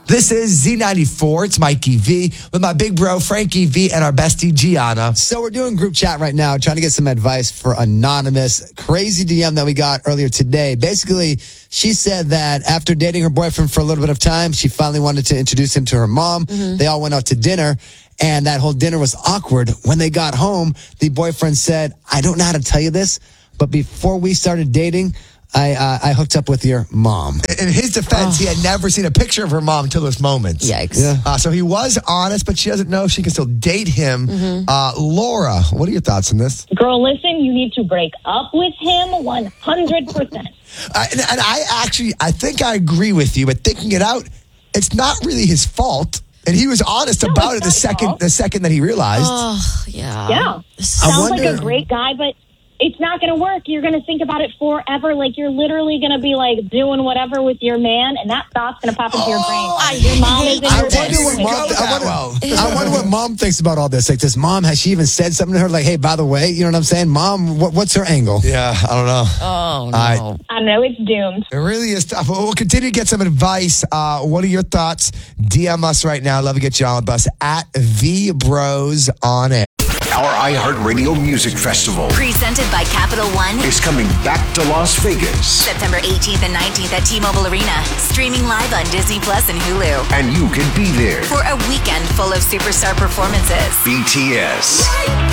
This is Z94. It's Mikey V with my big bro, Frankie V, and our bestie, Gianna. So we're doing group chat right now, trying to get some advice for Anonymous. Crazy DM that we got earlier today. Basically, she said that after dating her boyfriend for a little bit of time, she finally wanted to introduce him to her mom. They all went out to dinner, and that whole dinner was awkward. When they got home, the boyfriend said, I don't know how to tell you this, but before we started dating, I hooked up with your mom. In his defense, he had never seen a picture of her mom until this moment. Yikes. Yeah. So he was honest, but she doesn't know if she can still date him. Laura, what are your thoughts on this? Girl, listen, you need to break up with him 100%. And I think I agree with you, but thinking it out, it's not really his fault. And he was honest about it the second that he realized. Oh, yeah. Yeah. Sounds like a great guy, but it's not going to work. You're going to think about it forever. Like, you're literally going to be, like, doing whatever with your man, and that thought's going to pop into your brain. Your mom is in your I wonder what mom thinks about all this. Like, has she even said something to her? Like, hey, by the way, you know what I'm saying? Mom, what's her angle? Yeah, I don't know. Oh, no. I know, it's doomed. It really is tough. We'll continue to get some advice. What are your thoughts? DM us right now. Love to get you on with us at VBros on it. Our iHeartRadio Music Festival Presented by Capital One is coming back to Las Vegas. September 18th and 19th at T-Mobile Arena. Streaming live on Disney Plus and Hulu. And you can be there. For a weekend full of superstar performances. BTS,